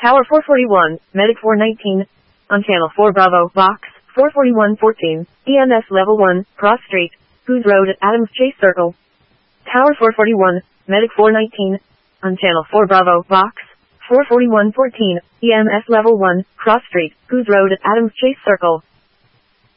Tower 441, Medic 419. On Channel 4 Bravo, Box 44114. EMS Level 1, Cross Street, Goose Road at Adams Chase Circle. Tower 441, Medic 419. On Channel 4 Bravo, Box 44114. EMS Level 1, Cross Street, Goose Road at Adams Chase Circle.